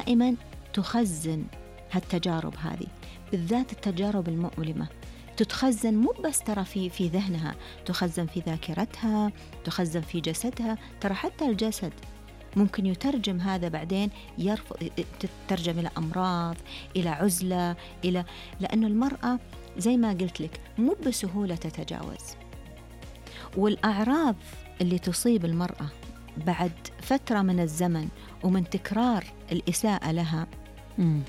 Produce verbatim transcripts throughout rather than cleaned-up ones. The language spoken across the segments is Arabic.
دائما تخزن هالتجارب هذه، بالذات التجارب المؤلمة تتخزن مو بس ترى في في ذهنها، تخزن في ذاكرتها، تخزن في جسدها. ترى حتى الجسد ممكن يترجم هذا بعدين، يرفض، تترجم إلى أمراض، إلى عزلة، إلى لأنه المرأة زي ما قلت لك مو بسهولة تتجاوز. والأعراض اللي تصيب المرأة بعد فترة من الزمن ومن تكرار الإساءة لها، مم.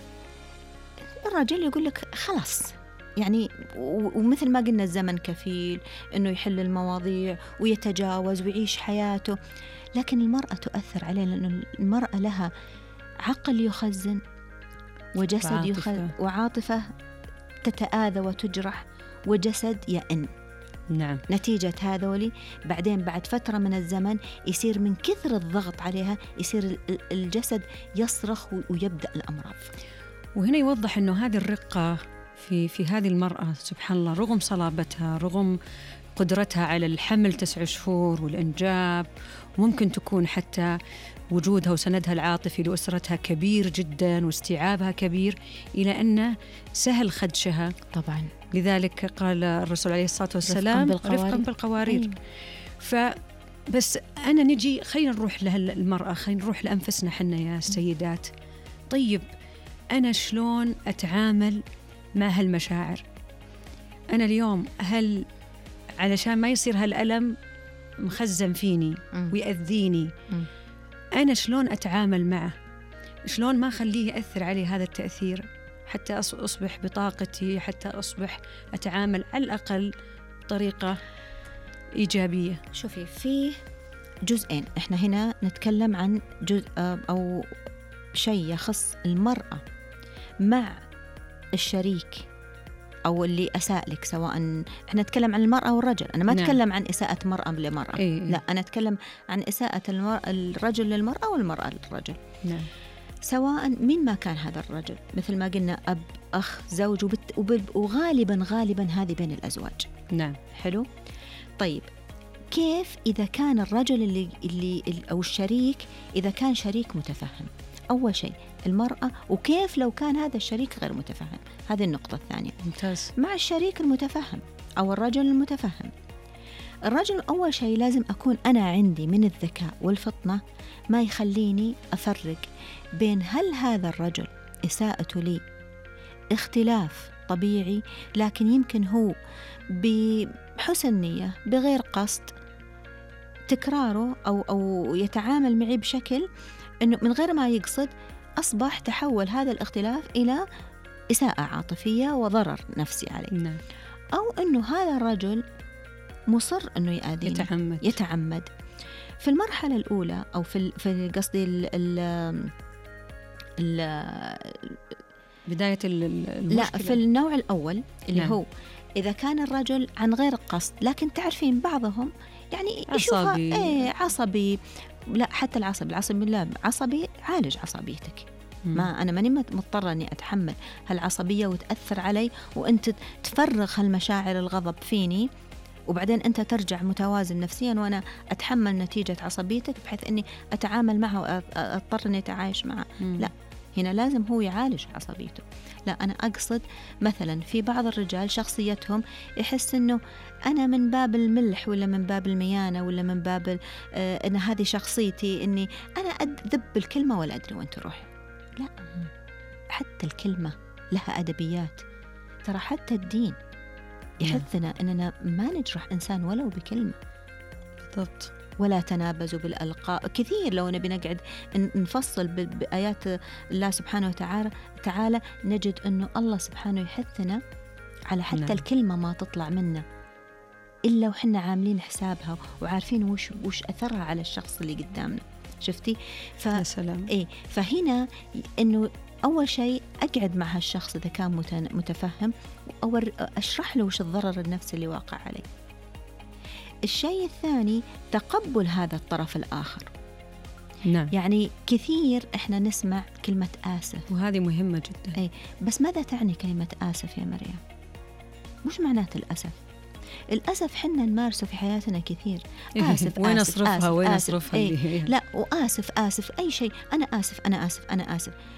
الرجل يقول لك خلاص يعني، ومثل ما قلنا الزمن كفيل إنه يحل المواضيع ويتجاوز ويعيش حياته. لكن المرأة تؤثر عليه، لأن المرأة لها عقل يخزن وجسد يخزن وعاطفة تتآذى وتجرح وجسد يئن. نعم. نتيجة هذا ولي بعدين بعد فترة من الزمن يصير من كثر الضغط عليها يصير الجسد يصرخ ويبدأ الأمراض. وهنا يوضح أنه هذه الرقة في في هذه المرأة سبحان الله، رغم صلابتها، رغم قدرتها على الحمل تسع شهور والإنجاب، وممكن تكون حتى وجودها وسندها العاطفي لأسرتها كبير جدا واستيعابها كبير، إلى أن سهل خدشها. طبعا لذلك قال الرسول عليه الصلاة والسلام رفقا بالقوارير. فبس أنا نجي خلينا نروح لها المرأة، خلينا نروح لأنفسنا حنا يا سيدات. طيب أنا شلون أتعامل مع هالمشاعر؟ أنا اليوم هل علشان ما يصير هالألم مخزن فيني ويأذيني، أنا شلون أتعامل معه؟ شلون ما أخليه يأثر علي هذا التأثير حتى أصبح بطاقتي، حتى أصبح أتعامل على الأقل بطريقة إيجابية؟ شوفي، في جزئين، إحنا هنا نتكلم عن جزء أو شيء يخص المرأة مع الشريك أو اللي أساء لك، سواء إحنا نتكلم عن المرأة والرجل. أنا ما أتكلم نعم. عن إساءة مرأة لمرأة، إيه. لا، أنا أتكلم عن إساءة المرأة الرجل للمرأة والمرأة للرجل. نعم. سواء مين ما كان هذا الرجل، مثل ما قلنا أب، أخ، زوج، وبت... وب... وغالبا غالبا هذه بين الأزواج. نعم. حلو. طيب كيف إذا كان الرجل اللي, اللي أو الشريك إذا كان شريك متفهم؟ أول شيء المرأة، وكيف لو كان هذا الشريك غير متفهم؟ هذه النقطة الثانية. ممتاز. مع الشريك المتفهم أو الرجل المتفهم، الرجل أول شيء لازم أكون أنا عندي من الذكاء والفطنة ما يخليني أفرق بين هل هذا الرجل إساءته لي اختلاف طبيعي، لكن يمكن هو بحسن نية بغير قصد تكراره أو أو يتعامل معي بشكل إنه من غير ما يقصد أصبح تحول هذا الاختلاف إلى إساءة عاطفية وضرر نفسي علي. نعم. أو إنه هذا الرجل مصر إنه يؤذيني، يتعمد يتعمد في المرحلة الأولى أو في في قصدي ال ال بداية المشكلة. لا، في النوع الأول اللي نعم. هو إذا كان الرجل عن غير قصد، لكن تعرفين بعضهم يعني عصبي. إيه عصبي، لا حتى العصبي العصبي بالله عصبي، عالج عصبيتك. مم. ما أنا ماني مضطرة أني أتحمل هالعصبية وتأثر علي وأنت تفرغ هالمشاعر الغضب فيني، وبعدين أنت ترجع متوازن نفسيا وأنا أتحمل نتيجة عصبيتك بحيث أني أتعامل معه وأضطر أني أتعايش معه. مم. لا، هنا لازم هو يعالج عصبيته. لا، أنا أقصد مثلا في بعض الرجال شخصيتهم يحس أنه أنا من باب الملح ولا من باب الميانة ولا من باب آه أن هذه شخصيتي، أني أنا أذب الكلمة ولا أدري وين تروح. لا، حتى الكلمة لها أدبيات. ترى حتى الدين يحثنا أننا ما نجرح إنسان ولو بكلمة. بالضبط. ولا تنابزوا بالألقاب. كثير لو نبي نقعد نفصل بآيات الله سبحانه وتعالى تعالى نجد أنه الله سبحانه يحثنا على حتى نعم. الكلمة ما تطلع منا إلا وحنا عاملين حسابها وعارفين وش وش أثرها على الشخص اللي قدامنا. شفتي؟ ف... يا سلام. إيه، فهنا إنه أول شيء أقعد مع هالشخص إذا كان متفهم أو أشرح له وش الضرر النفسي اللي واقع عليه. الشيء الثاني تقبل هذا الطرف الآخر. نعم. يعني كثير إحنا نسمع كلمة آسف، وهذه مهمة جدا. أي، بس ماذا تعني كلمة آسف يا مريم؟ مش معنات الأسف. الأسف حنا نمارسه في حياتنا كثير. آسف وين آسف أصرفها آسف وين آسف أصرفها أي. لا، وآسف آسف أي شيء، أنا آسف أنا آسف أنا آسف.